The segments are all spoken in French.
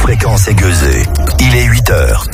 Fréquence Aiguezée. Il est 8h.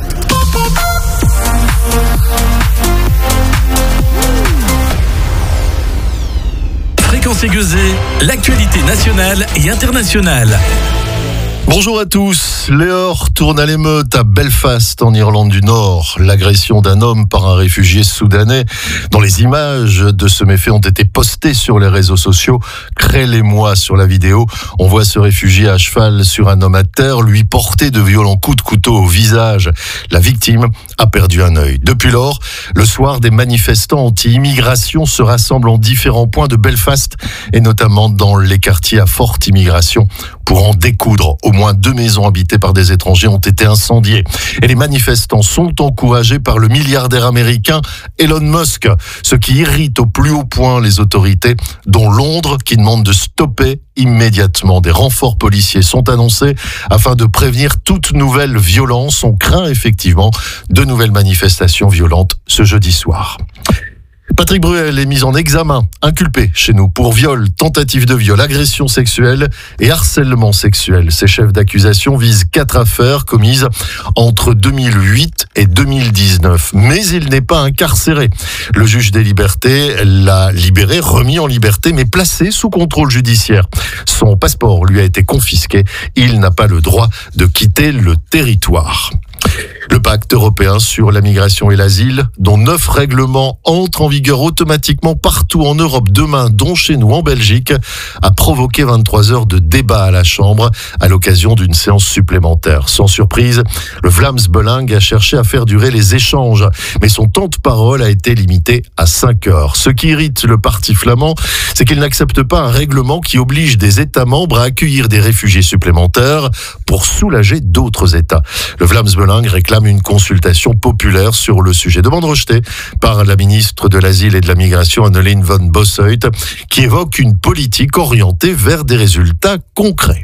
Fréquence Aiguezée, l'actualité nationale et internationale. Bonjour à tous. Léor tourne à l'émeute à Belfast en Irlande du Nord. L'agression d'un homme par un réfugié soudanais dont les images de ce méfait ont été postées sur les réseaux sociaux crée l'émoi. Sur la vidéo, on voit ce réfugié à cheval sur un homme à terre lui porter de violents coups de couteau au visage. La victime a perdu un œil. Depuis lors, le soir, des manifestants anti-immigration se rassemblent en différents points de Belfast et notamment dans les quartiers à forte immigration pour en découdre. Au moins 2 maisons habitées par des étrangers ont été incendiées. Et les manifestants sont encouragés par le milliardaire américain Elon Musk, ce qui irrite au plus haut point les autorités, dont Londres, qui demande de stopper immédiatement. Des renforts policiers sont annoncés afin de prévenir toute nouvelle violence. On craint effectivement de nouvelles manifestations violentes ce jeudi soir. Patrick Bruel est mis en examen, inculpé chez nous pour viol, tentative de viol, agression sexuelle et harcèlement sexuel. Ces chefs d'accusation visent 4 affaires commises entre 2008 et 2019. Mais il n'est pas incarcéré. Le juge des libertés l'a libéré, remis en liberté, mais placé sous contrôle judiciaire. Son passeport lui a été confisqué. Il n'a pas le droit de quitter le territoire. Le pacte européen sur la migration et l'asile, dont 9 règlements entrent en vigueur automatiquement partout en Europe demain, dont chez nous en Belgique, a provoqué 23 heures de débat à la Chambre à l'occasion d'une séance supplémentaire. Sans surprise, le Vlaams Belang a cherché à faire durer les échanges, mais son temps de parole a été limité à 5 heures. Ce qui irrite le parti flamand, c'est qu'il n'accepte pas un règlement qui oblige des États membres à accueillir des réfugiés supplémentaires pour soulager d'autres États. Le Vlaams Belang réclame une consultation populaire sur le sujet. Demande rejetée par la ministre de l'Asile et de la Migration, Annelien van Bossuyt, qui évoque une politique orientée vers des résultats concrets.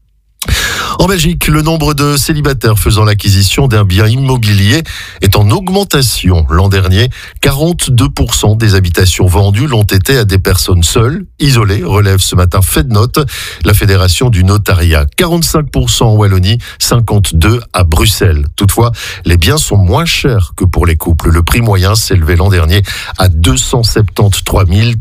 En Belgique, le nombre de célibataires faisant l'acquisition d'un bien immobilier est en augmentation. L'an dernier, 42% des habitations vendues l'ont été à des personnes seules, isolées, relève ce matin FedNote, la fédération du notariat. 45% en Wallonie, 52% à Bruxelles. Toutefois, les biens sont moins chers que pour les couples. Le prix moyen s'élevait l'an dernier à 273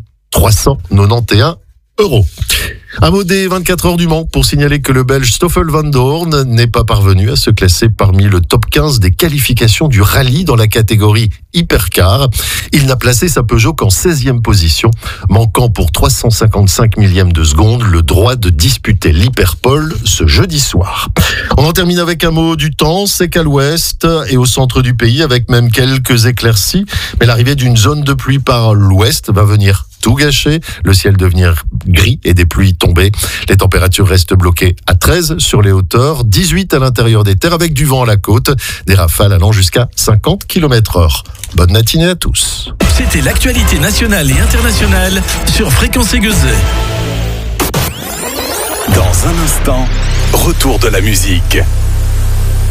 391 €. Un mot des 24 heures du Mans pour signaler que le Belge Stoffel van Doorn n'est pas parvenu à se classer parmi le top 15 des qualifications du rallye dans la catégorie hypercar. Il n'a placé sa Peugeot qu'en 16e position, manquant pour 355 millièmes de seconde le droit de disputer l'Hyperpole ce jeudi soir. On en termine avec un mot du temps, c'est qu'à l'ouest et au centre du pays, avec même quelques éclaircies, mais l'arrivée d'une zone de pluie par l'ouest va venir tout gâcher, le ciel devenir gris et des pluies tomber. Les températures restent bloquées à 13 sur les hauteurs, 18 à l'intérieur des terres avec du vent à la côte, des rafales allant jusqu'à 50 km/h. Bonne matinée à tous. C'était l'actualité nationale et internationale sur Fréquence Aiguezée. Dans un instant, retour de la musique.